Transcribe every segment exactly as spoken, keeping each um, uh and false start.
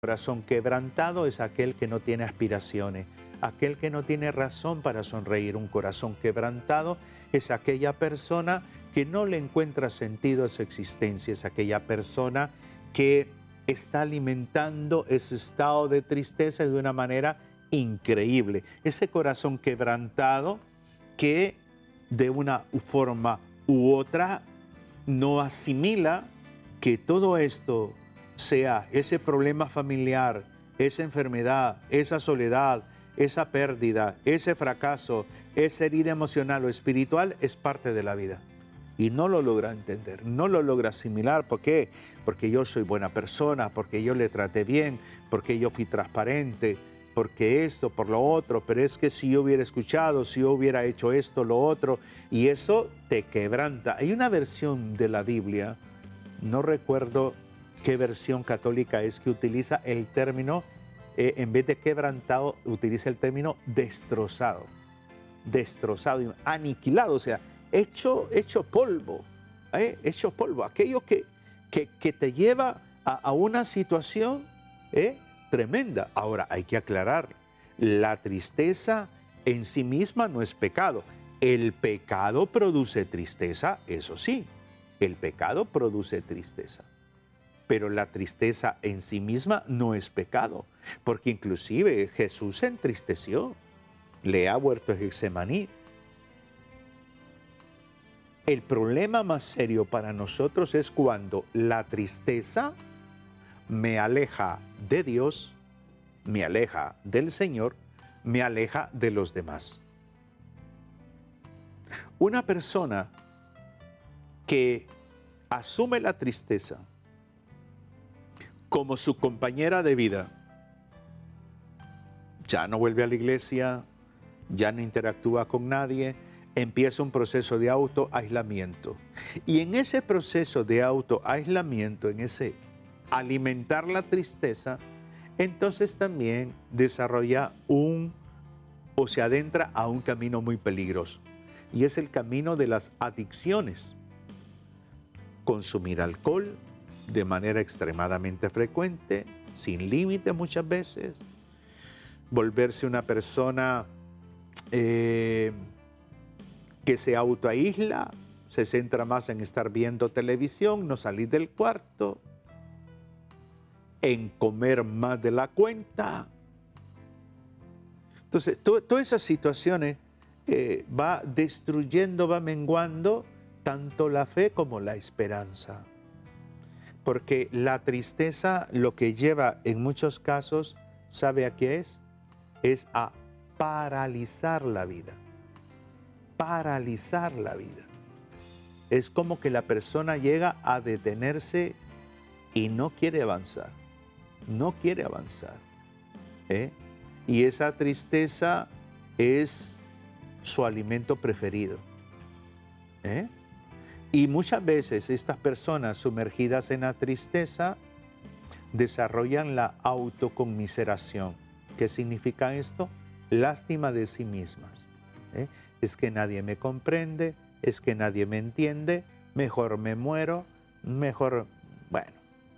Corazón quebrantado es aquel que no tiene aspiraciones, aquel que no tiene razón para sonreír. Un corazón quebrantado es aquella persona que no le encuentra sentido a su existencia, es aquella persona que está alimentando ese estado de tristeza de una manera increíble. Ese corazón quebrantado que de una forma u otra no asimila que todo esto, sea ese problema familiar, esa enfermedad, esa soledad, esa pérdida, ese fracaso, esa herida emocional o espiritual, es parte de la vida. Y no lo logra entender, no lo logra asimilar. ¿Por qué? Porque yo soy buena persona, porque yo le traté bien, porque yo fui transparente, porque esto, por lo otro, pero es que si yo hubiera escuchado, si yo hubiera hecho esto, lo otro, y eso te quebranta. Hay una versión de la Biblia, no recuerdo qué versión católica es, que utiliza el término, eh, en vez de quebrantado, utiliza el término destrozado, destrozado, aniquilado, o sea, hecho, hecho polvo, ¿eh? hecho polvo, aquello que, que, que te lleva a, a una situación ¿eh? tremenda. Ahora, hay que aclarar, la tristeza en sí misma no es pecado. El pecado produce tristeza, eso sí, el pecado produce tristeza. Pero la tristeza en sí misma no es pecado, porque inclusive Jesús se entristeció, le ha vuelto a Getsemaní. El problema más serio para nosotros es cuando la tristeza me aleja de Dios, me aleja del Señor, me aleja de los demás. Una persona que asume la tristeza como su compañera de vida, ya no vuelve a la iglesia, ya no interactúa con nadie, empieza un proceso de autoaislamiento. Y en ese proceso de autoaislamiento, en ese alimentar la tristeza, entonces también desarrolla un, o se adentra a un camino muy peligroso. Y es el camino de las adicciones. Consumir alcohol de manera extremadamente frecuente, sin límite muchas veces, volverse una persona eh, que se autoaísla, se centra más en estar viendo televisión, no salir del cuarto, en comer más de la cuenta. Entonces, to, todas esas situaciones eh, va destruyendo, va menguando tanto la fe como la esperanza. Porque la tristeza lo que lleva en muchos casos, ¿sabe a qué es? Es a paralizar la vida. Paralizar la vida. Es como que la persona llega a detenerse y no quiere avanzar. No quiere avanzar. ¿eh? Y esa tristeza es su alimento preferido. ¿eh? Y muchas veces estas personas sumergidas en la tristeza desarrollan la autoconmiseración. ¿Qué significa esto? Lástima de sí mismas. ¿eh? Es que nadie me comprende, es que nadie me entiende, mejor me muero, mejor, bueno.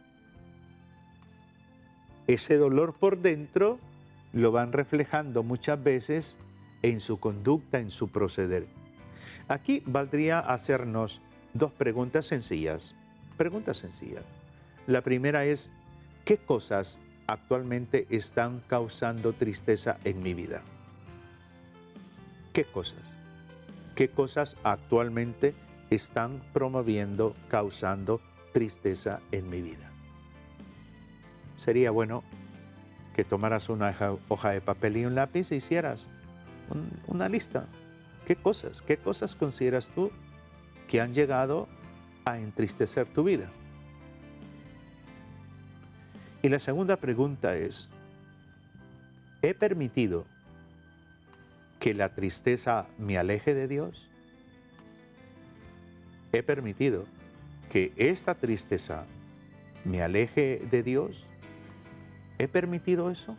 Ese dolor por dentro lo van reflejando muchas veces en su conducta, en su proceder. Aquí valdría hacernos dos preguntas sencillas. Preguntas sencillas. La primera es, ¿qué cosas actualmente están causando tristeza en mi vida? ¿Qué cosas? ¿Qué cosas actualmente están promoviendo, causando tristeza en mi vida? Sería bueno que tomaras una hoja de papel y un lápiz e hicieras un, una lista. ¿Qué cosas? ¿Qué cosas consideras tú que han llegado a entristecer tu vida? Y la segunda pregunta es, ¿he permitido que la tristeza me aleje de Dios? ¿He permitido que esta tristeza me aleje de Dios? ¿He permitido eso?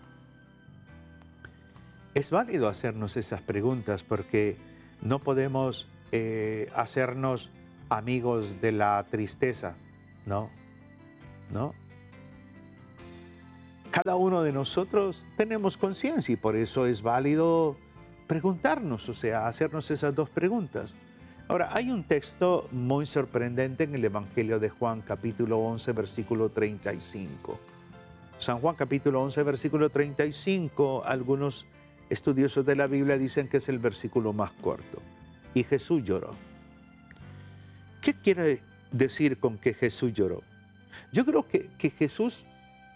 Es válido hacernos esas preguntas porque no podemos eh, hacernos amigos de la tristeza, ¿no? ¿No? cada uno de nosotros tenemos conciencia y por eso es válido preguntarnos, o sea, hacernos esas dos preguntas. Ahora, hay un texto muy sorprendente en el Evangelio de Juan, capítulo once, versículo treinta y cinco. San Juan, capítulo once, versículo treinta y cinco, algunos estudiosos de la Biblia dicen que es el versículo más corto. Y Jesús lloró. ¿Qué quiere decir con que Jesús lloró? Yo creo que, que Jesús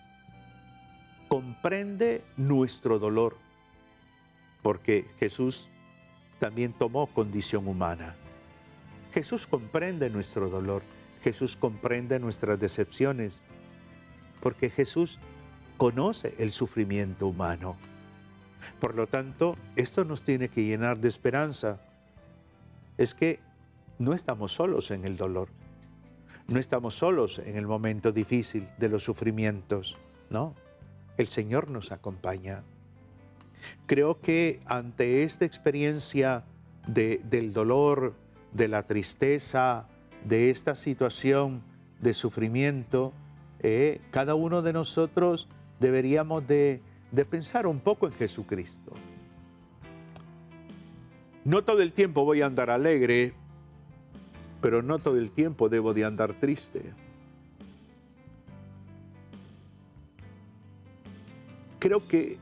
comprende nuestro dolor, porque Jesús también tomó condición humana. Jesús comprende nuestro dolor, Jesús comprende nuestras decepciones, porque Jesús conoce el sufrimiento humano. Por lo tanto, esto nos tiene que llenar de esperanza. Es que no estamos solos en el dolor, no estamos solos en el momento difícil de los sufrimientos, no. El Señor nos acompaña. Creo que ante esta experiencia de, del dolor, de la tristeza, de esta situación de sufrimiento, eh, cada uno de nosotros deberíamos de, de pensar un poco en Jesucristo. No todo el tiempo voy a andar alegre, pero no todo el tiempo debo de andar triste. Creo que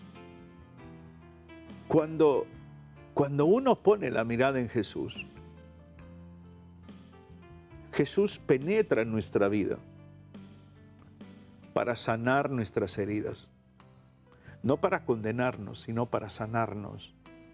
cuando, cuando uno pone la mirada en Jesús, Jesús penetra en nuestra vida para sanar nuestras heridas, no para condenarnos, sino para sanarnos.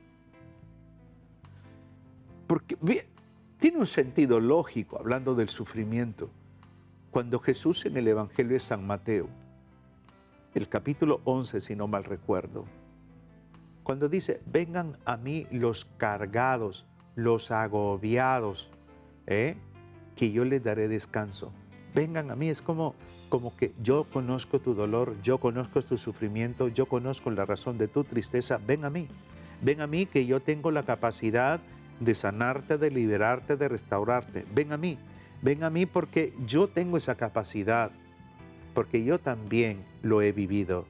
Porque bien, tiene un sentido lógico, hablando del sufrimiento, cuando Jesús en el Evangelio de San Mateo, el capítulo once, si no mal recuerdo, cuando dice, vengan a mí los cargados, los agobiados, ¿eh? que yo les daré descanso. Vengan a mí, es como, como que yo conozco tu dolor, yo conozco tu sufrimiento, yo conozco la razón de tu tristeza, ven a mí. Ven a mí que yo tengo la capacidad de sanarte, de liberarte, de restaurarte. Ven a mí, ven a mí porque yo tengo esa capacidad, porque yo también lo he vivido.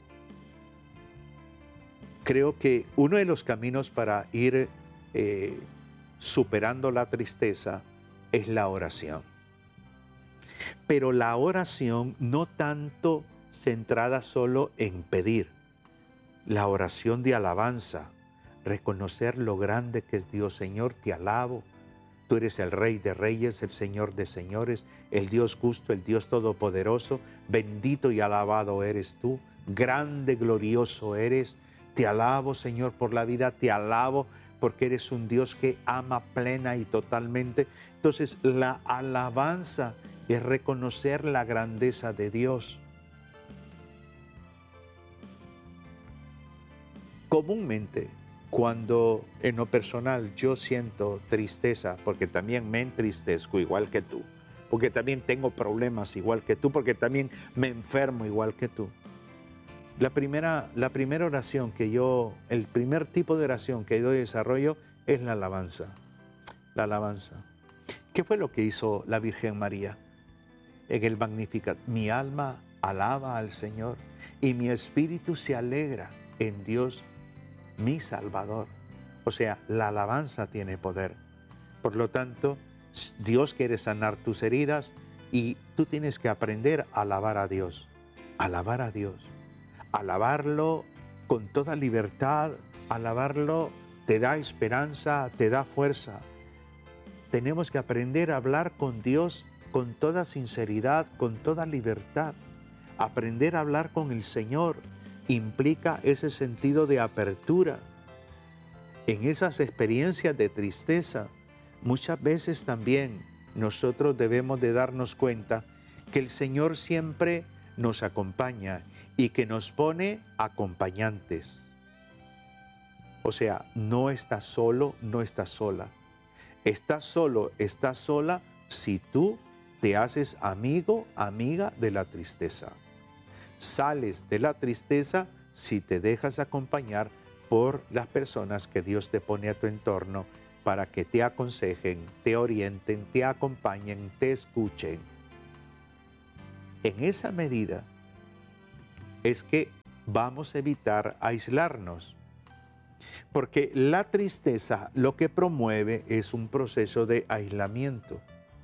Creo que uno de los caminos para ir eh, superando la tristeza es la oración. Pero la oración no tanto centrada solo en pedir. La oración de alabanza, reconocer lo grande que es Dios. Señor, te alabo. Tú eres el Rey de Reyes, el Señor de Señores, el Dios justo, el Dios todopoderoso. Bendito y alabado eres tú. Grande, glorioso eres. Te alabo, Señor, por la vida. Te alabo porque eres un Dios que ama plena y totalmente. Entonces, la alabanza es reconocer la grandeza de Dios. Comúnmente, cuando en lo personal yo siento tristeza, porque también me entristezco igual que tú, porque también tengo problemas igual que tú, porque también me enfermo igual que tú. La primera, la primera oración que yo, el primer tipo de oración que yo desarrollo es la alabanza. La alabanza. ¿Qué fue lo que hizo la Virgen María? En el Magnificat, mi alma alaba al Señor y mi espíritu se alegra en Dios, mi Salvador. O sea, la alabanza tiene poder. Por lo tanto, Dios quiere sanar tus heridas y tú tienes que aprender a alabar a Dios. Alabar a Dios. Alabarlo con toda libertad. Alabarlo te da esperanza, te da fuerza. Tenemos que aprender a hablar con Dios con toda sinceridad, con toda libertad. Aprender a hablar con el Señor implica ese sentido de apertura. En esas experiencias de tristeza, muchas veces también nosotros debemos de darnos cuenta que el Señor siempre nos acompaña y que nos pone acompañantes. O sea, no estás solo, no estás sola. Estás solo, estás sola si tú te haces amigo, amiga de la tristeza. Sales de la tristeza si te dejas acompañar por las personas que Dios te pone a tu entorno para que te aconsejen, te orienten, te acompañen, te escuchen. En esa medida, es que vamos a evitar aislarnos. Porque la tristeza lo que promueve es un proceso de aislamiento.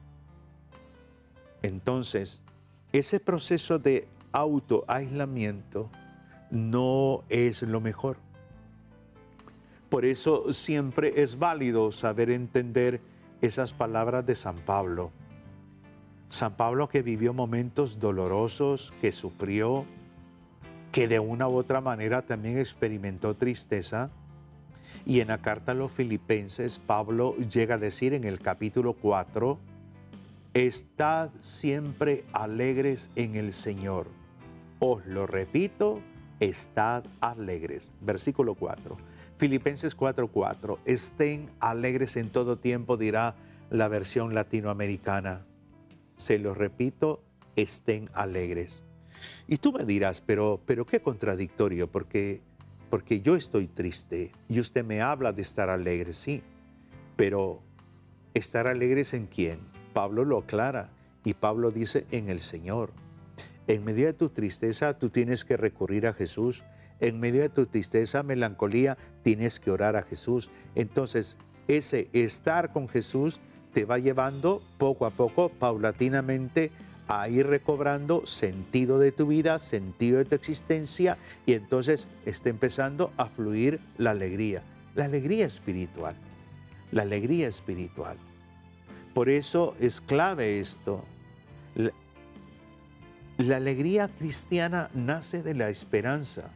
Entonces, ese proceso de autoaislamiento no es lo mejor. Por eso siempre es válido saber entender esas palabras de San Pablo. San Pablo, que vivió momentos dolorosos, que sufrió, que de una u otra manera también experimentó tristeza. Y en la carta a los Filipenses, Pablo llega a decir en el capítulo cuatro, estad siempre alegres en el Señor. Os lo repito, estad alegres. Versículo cuatro. Filipenses cuatro cuatro. Estén alegres en todo tiempo, dirá la versión latinoamericana. Se lo repito, estén alegres. Y tú me dirás, pero, pero qué contradictorio, porque, porque yo estoy triste y usted me habla de estar alegre, sí. Pero, ¿estar alegres en quién? Pablo lo aclara y Pablo dice en el Señor. En medio de tu tristeza tú tienes que recurrir a Jesús. En medio de tu tristeza, melancolía, tienes que orar a Jesús. Entonces, ese estar con Jesús te va llevando poco a poco, paulatinamente, a ir recobrando sentido de tu vida, sentido de tu existencia, y entonces está empezando a fluir la alegría. La alegría espiritual. La alegría espiritual. Por eso es clave esto. La, la alegría cristiana nace de la esperanza.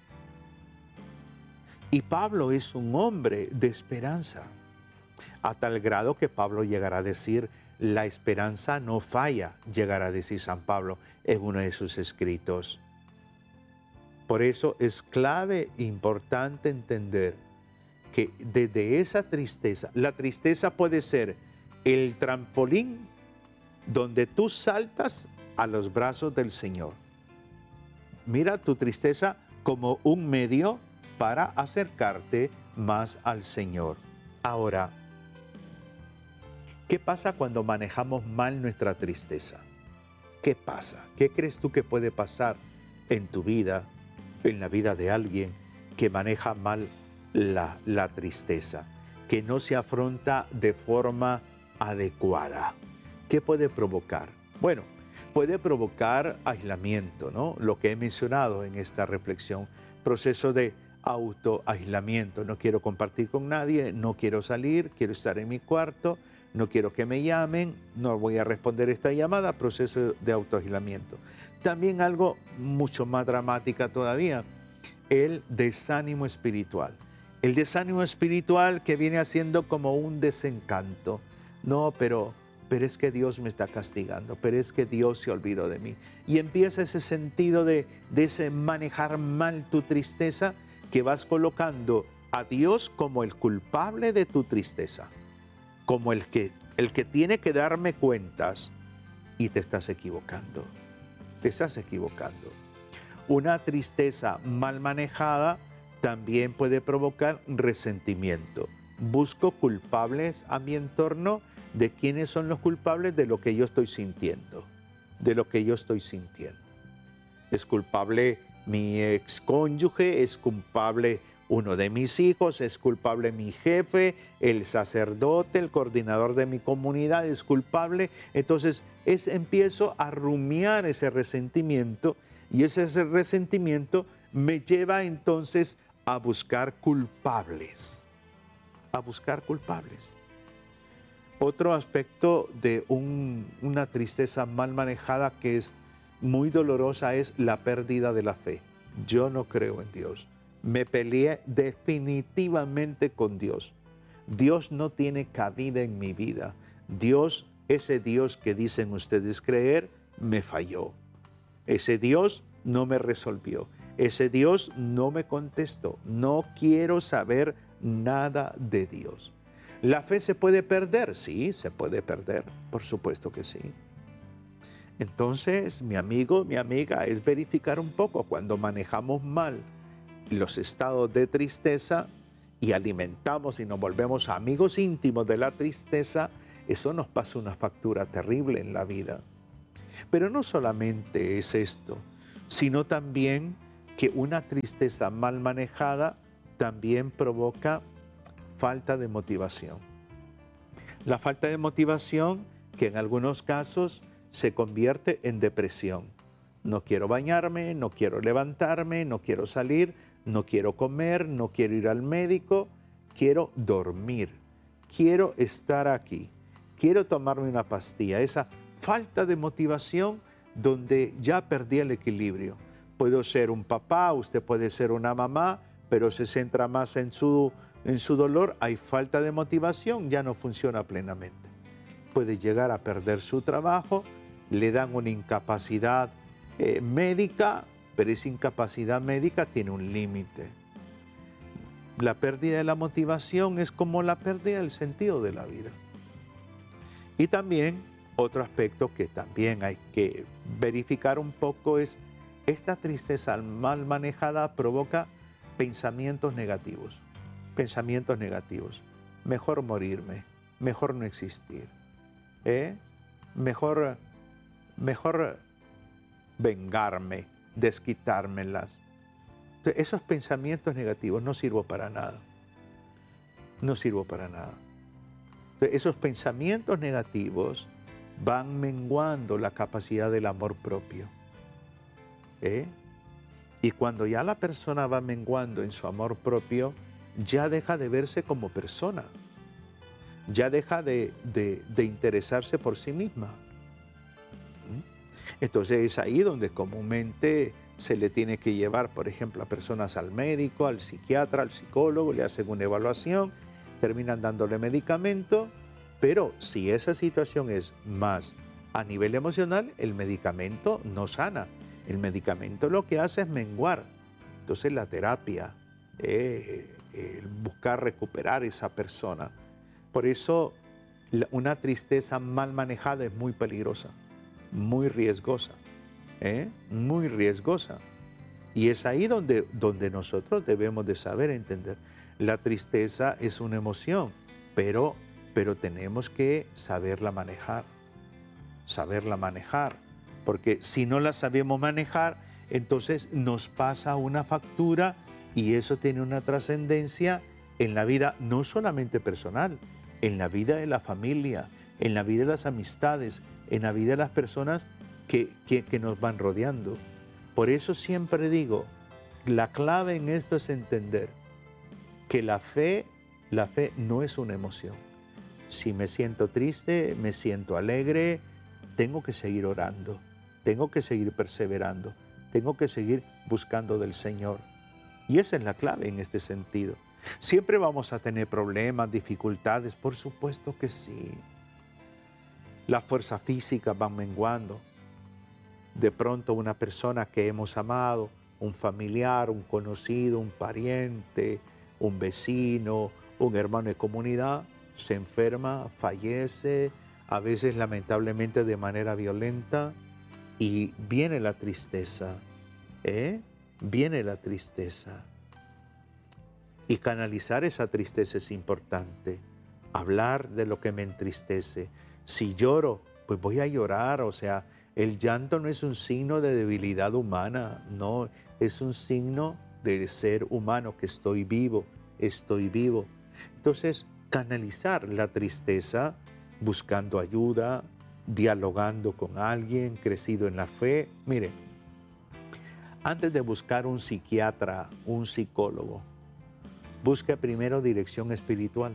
Y Pablo es un hombre de esperanza, a tal grado que Pablo llegará a decir, la esperanza no falla, llegará a decir San Pablo en uno de sus escritos. Por eso es clave, importante entender que desde esa tristeza, la tristeza puede ser el trampolín donde tú saltas a los brazos del Señor. Mira tu tristeza como un medio para acercarte más al Señor. Ahora, ¿qué pasa cuando manejamos mal nuestra tristeza? ¿Qué pasa? ¿Qué crees tú que puede pasar en tu vida, en la vida de alguien que maneja mal la, la tristeza, que no se afronta de forma adecuada? ¿Qué puede provocar? Bueno, puede provocar aislamiento, ¿no? Lo que he mencionado en esta reflexión, proceso de autoaislamiento. No quiero compartir con nadie, no quiero salir, quiero estar en mi cuarto, no quiero que me llamen, no voy a responder esta llamada, proceso de autoaislamiento. También algo mucho más dramática todavía, el desánimo espiritual. El desánimo espiritual que viene haciendo como un desencanto. No, pero, pero es que Dios me está castigando, pero es que Dios se olvidó de mí. Y empieza ese sentido de, de ese manejar mal tu tristeza, que vas colocando a Dios como el culpable de tu tristeza, como el que, el que tiene que darme cuentas, y te estás equivocando, te estás equivocando. Una tristeza mal manejada también puede provocar resentimiento. Busco culpables a mi entorno. ¿De quiénes son los culpables? De lo que yo estoy sintiendo, de lo que yo estoy sintiendo. Es culpable mi excónyuge, es culpable uno de mis hijos, es culpable mi jefe, el sacerdote, el coordinador de mi comunidad, es culpable. Entonces es, empiezo a rumiar ese resentimiento y ese, ese resentimiento me lleva entonces a buscar culpables, a buscar culpables. Otro aspecto de un, una tristeza mal manejada que es muy dolorosa es la pérdida de la fe. Yo no creo en Dios. Me peleé definitivamente con Dios. Dios no tiene cabida en mi vida. Dios, ese Dios que dicen ustedes creer, me falló. Ese Dios no me resolvió. Ese Dios no me contestó. No quiero saber nada de Dios. ¿La fe se puede perder? Sí, se puede perder. Por supuesto que sí. Entonces, mi amigo, mi amiga, es verificar un poco cuando manejamos mal los estados de tristeza y alimentamos y nos volvemos amigos íntimos de la tristeza, eso nos pasa una factura terrible en la vida. Pero no solamente es esto, sino también que una tristeza mal manejada también provoca falta de motivación. La falta de motivación que en algunos casos se convierte en depresión. No quiero bañarme, no quiero levantarme, no quiero salir, no quiero comer, no quiero ir al médico, quiero dormir, quiero estar aquí, quiero tomarme una pastilla. Esa falta de motivación donde ya perdí el equilibrio. Puedo ser un papá, usted puede ser una mamá, pero se centra más en su, en su dolor, hay falta de motivación, ya no funciona plenamente. Puede llegar a perder su trabajo, le dan una incapacidad eh, médica, pero esa incapacidad médica tiene un límite. La pérdida de la motivación es como la pérdida del sentido de la vida. Y también otro aspecto que también hay que verificar un poco es esta tristeza mal manejada provoca pensamientos negativos, pensamientos negativos. Mejor morirme, mejor no existir, ¿eh? mejor, mejor vengarme, desquitármelas. Entonces, esos pensamientos negativos no sirvo para nada, no sirvo para nada. Entonces, esos pensamientos negativos van menguando la capacidad del amor propio. ¿Eh? Y cuando ya la persona va menguando en su amor propio, ya deja de verse como persona, ya deja de, de, de interesarse por sí misma. ¿Mm? Entonces es ahí donde comúnmente se le tiene que llevar, por ejemplo, a personas al médico, al psiquiatra, al psicólogo, le hacen una evaluación, terminan dándole medicamento, pero si esa situación es más a nivel emocional, el medicamento no sana. El medicamento lo que hace es menguar. Entonces la terapia, eh, eh, buscar recuperar esa persona. Por eso la, una tristeza mal manejada es muy peligrosa, muy riesgosa, ¿eh? muy riesgosa. Y es ahí donde, donde nosotros debemos de saber entender. La tristeza es una emoción, pero, pero tenemos que saberla manejar, saberla manejar. Porque si no la sabemos manejar, entonces nos pasa una factura y eso tiene una trascendencia en la vida no solamente personal, en la vida de la familia, en la vida de las amistades, en la vida de las personas que, que, que nos van rodeando. Por eso siempre digo, la clave en esto es entender que la fe, la fe no es una emoción. Si me siento triste, me siento alegre, tengo que seguir orando. Tengo que seguir perseverando, tengo que seguir buscando del Señor. Y esa es la clave en este sentido. Siempre vamos a tener problemas, dificultades, por supuesto que sí. Las fuerzas físicas van menguando. De pronto una persona que hemos amado, un familiar, un conocido, un pariente, un vecino, un hermano de comunidad, se enferma, fallece, a veces lamentablemente de manera violenta. Y viene la tristeza, ¿eh? Viene la tristeza. Y canalizar esa tristeza es importante. Hablar de lo que me entristece. Si lloro, pues voy a llorar. O sea, el llanto no es un signo de debilidad humana, no, es un signo de ser humano, que estoy vivo, estoy vivo. Entonces, canalizar la tristeza buscando ayuda, dialogando con alguien crecido en la fe. Mire, antes de buscar un psiquiatra, un psicólogo, busque primero dirección espiritual.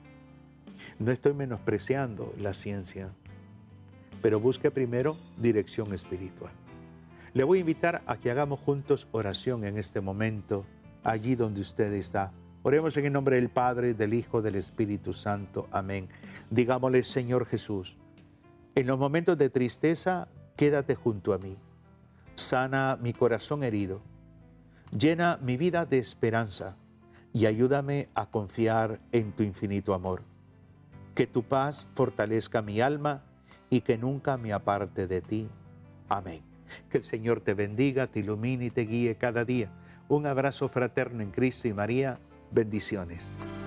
No estoy menospreciando la ciencia, pero busque primero dirección espiritual. Le voy a invitar a que hagamos juntos oración en este momento, allí donde usted está. Oremos en el nombre del Padre, del Hijo, del Espíritu Santo. Amén. Digámosle, Señor Jesús, en los momentos de tristeza, quédate junto a mí. Sana mi corazón herido. Llena mi vida de esperanza y ayúdame a confiar en tu infinito amor. Que tu paz fortalezca mi alma y que nunca me aparte de ti. Amén. Que el Señor te bendiga, te ilumine y te guíe cada día. Un abrazo fraterno en Cristo y María. Bendiciones.